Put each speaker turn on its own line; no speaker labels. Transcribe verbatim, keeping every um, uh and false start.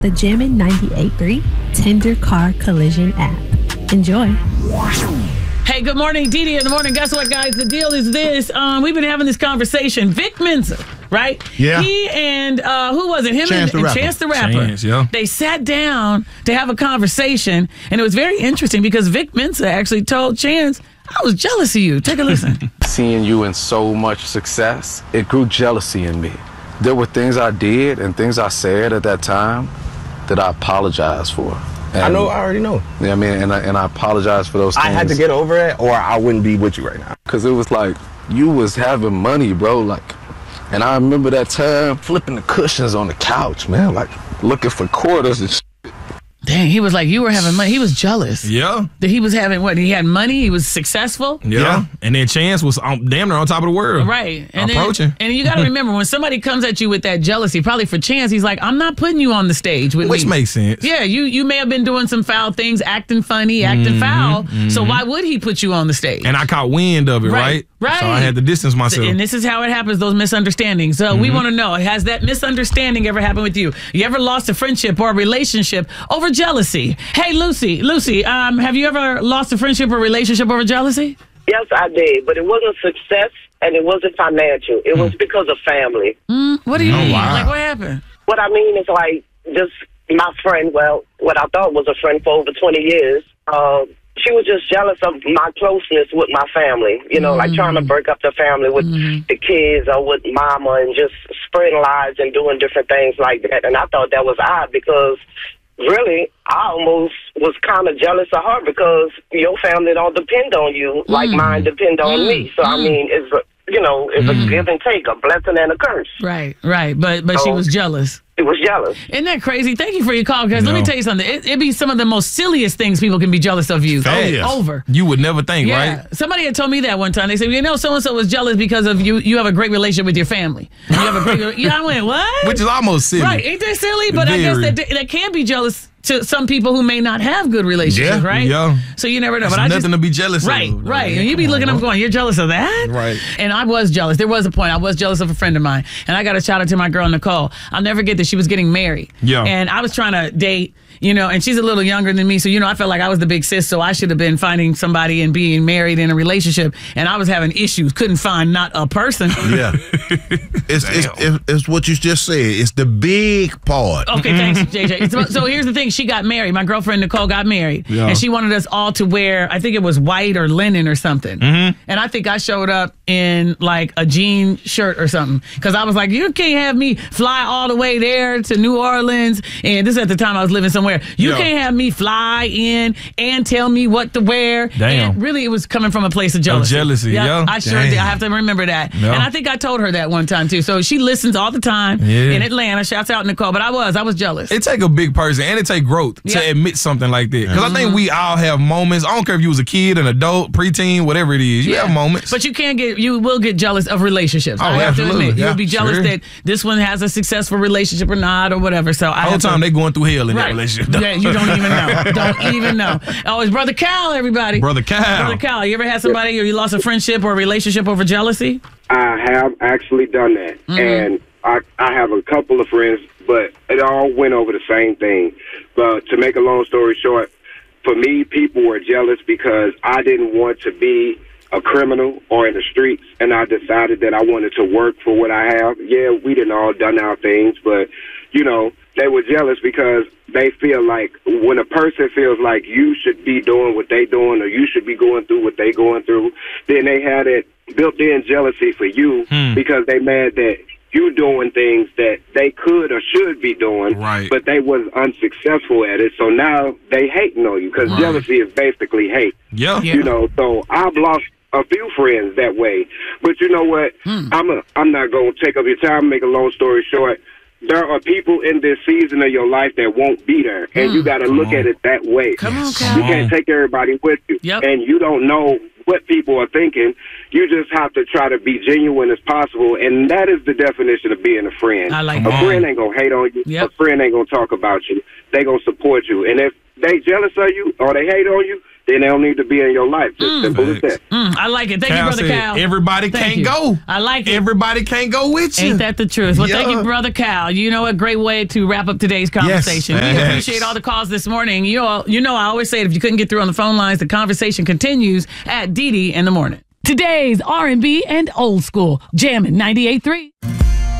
The Jammin' ninety-eight point three Tender Car Collision app. Enjoy.
Hey, good morning, Dee Dee in the morning. Guess what, guys? The deal is this. Um, we've been having this conversation. Vic Mensa, right?
Yeah.
He and, uh, who was it? Him
Chance
and,
the
and
Rapper.
Chance the Rapper.
Chance, yeah.
They sat down to have a conversation, and it was very interesting because Vic Mensa actually told Chance, I was jealous of you. Take a listen.
Seeing you in so much success, it grew jealousy in me. There were things I did and things I said at that time that I apologize for. And,
I know, I already know.
Yeah, I mean, and I, and I apologize for those things.
I had to get over it, or I wouldn't be with you right now.
Because it was like, you was having money, bro. Like, and I remember that time flipping the cushions on the couch, man. Like, looking for quarters and shit.
Dang, he was like, you were having money. He was jealous.
Yeah.
That he was having what? He had money. He was successful.
Yeah.
Yeah.
And then Chance was on, damn near on top of the world.
Right. And
Approaching.
Then, and you got to remember, when somebody comes at you with that jealousy, probably for Chance, he's like, I'm not putting you on the stage with
Which
me.
makes sense.
Yeah, you you may have been doing some foul things, acting funny, acting foul. So why would he put you on the stage?
And I caught wind of it,
Right,
right?
right.
So I had to distance myself.
And this is how it happens, those misunderstandings. So we want to know, has that misunderstanding ever happened with you? You ever lost a friendship or a relationship over jealousy? Hey, Lucy, Lucy, um, have you ever lost a friendship or relationship over jealousy?
Yes, I did, but it wasn't success and it wasn't financial. It was because of family.
Mm, what do you
Oh,
mean?
wow.
Like, what happened?
What I mean is like this, my friend, well, what I thought was a friend for over twenty years, uh, she was just jealous of my closeness with my family, you know, like trying to break up the family with the kids or with mama and just spreading lies and doing different things like that. And I thought that was odd because really, I almost was kind of jealous of her because your family don't depend on you like mine depend on me. So, I mean, it's, a, you know, it's a give and take, a blessing and a curse.
Right, right. But but she
Oh.
was jealous.
She was jealous.
Isn't that crazy? Thank you for your call, guys. Let me
No.
tell you something. It, it'd be some of the most silliest things people can be jealous of you.
Fast.
Over.
You would never think,
Yeah.
right?
Somebody had told me that one time. They said, you know, so-and-so was jealous because of you. You have a great relationship with your family. You have a great, yeah, I went, what?
Which is almost silly.
Right. Ain't that silly? But I guess
Very.
that, that can be jealous to some people who may not have good relationships,
Yeah,
right?
yeah.
So you never know.
There's
But I
nothing
just,
to be jealous
right,
of.
Right, And you be looking up going, you're jealous of that?
Right.
And I was jealous. There was a point. I was jealous of a friend of mine. And I got a shout out to my girl, Nicole. I'll never get this. She was getting married.
Yeah.
And I was trying to date, you know, and she's a little younger than me. So, you know, I felt like I was the big sis. So I should have been finding somebody and being married in a relationship. And I was having issues. Couldn't find not a person.
Yeah. it's, it's, it's it's what you just said. It's the big part.
Okay, thanks, J J. So, so here's the thing. She got married. My girlfriend, Nicole, got married.
Yeah.
And she wanted us all to wear, I think it was white or linen or something.
Mm-hmm.
And I think I showed up in like a jean shirt or something. Because I was like, you can't have me fly all the way there to New Orleans. And this is at the time I was living somewhere. You
Yeah.
can't have me fly in and tell me what to wear.
Damn.
And really, it was coming from a place of jealousy.
jealousy, yeah.
I sure
Damn.
did. I have to remember that.
Yeah.
And I think I told her that one time, too. So she listens all the time
Yeah.
in Atlanta. Shouts out, Nicole. But I was. I was jealous.
It take a big person and it take growth
Yeah.
to admit something like that. Because I
Mm-hmm.
think we all have moments. I don't care if you was a kid, an adult, preteen, whatever it is. You
Yeah.
have moments.
But you can't get, you will get jealous of relationships.
Oh,
I have
absolutely.
to admit.
Yeah,
You'll be jealous
sure.
that this one has a successful relationship or not or whatever. So I
the whole
have to-
time they going through hell in that
Right.
relationship.
Yeah, you don't even know. Don't even know. Oh, it's Brother Cal, everybody.
Brother Cal.
Brother Cal, you ever had somebody or you lost a friendship or a relationship over jealousy?
I have actually done that, and I I have a couple of friends, but it all went over the same thing. But to make a long story short, for me, people were jealous because I didn't want to be a criminal or in the streets, and I decided that I wanted to work for what I have. Yeah, we didn't all done our things, but you know, they were jealous because they feel like when a person feels like you should be doing what they doing or you should be going through what they going through, then they had it built-in jealousy for you
Hmm.
because they mad that you doing things that they could or should be doing,
Right.
but they was unsuccessful at it. So now they hating on you because
Right.
jealousy is basically hate.
Yeah.
Yeah.
You know, so I've lost a few friends that way. But you know what?
Hmm.
I'm a, I'm not going to take up your time, make a long story short. There are people in this season of your life that won't be there, and you got to look
on.
at it that way.
Come on,
You
Cal.
can't take everybody with you,
Yep.
and you don't know what people are thinking. You just have to try to be genuine as possible, and that is the definition of being a friend.
I like
a
that.
friend ain't going to hate on you.
Yep.
A friend ain't going to talk about you. They going to support you, and if they jealous of you or they hate on you, then they don't need to be in your life. Just
Mm.
simple as that.
Mm, I like it. Thank
Cal
you, Brother
said,
Cal.
everybody
Thank
can't
you.
go.
I like it.
Everybody can't go with you.
Ain't that the truth? Well, thank
Yeah.
you, Brother Cal. You know, a great way to wrap up today's conversation.
Yes.
We
Yes.
appreciate all the calls this morning. You all, you know, I always say it, if you couldn't get through on the phone lines, the conversation continues at Dee Dee in the morning. Today's R and B and old school, Jammin' ninety-eight point three.